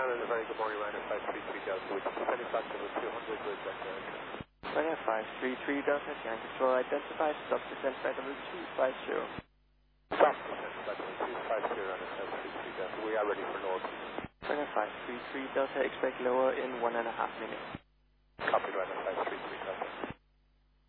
and a very good morning, Ryanair 533 Delta, which is 25 level 200 with that direction. Ryanair 533 Delta, Tank Control identified, stop descent by level 250. Stop descent by level 250, Ryanair 533 Delta. We are ready for lower. Ryanair 533 Delta, expect lower in 1.5 minutes.